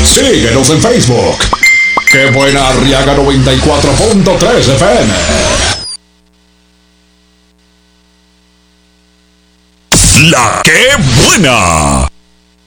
Síguenos en Facebook. ¡Qué buena Arriaga 94.3 FM! ¡La qué buena!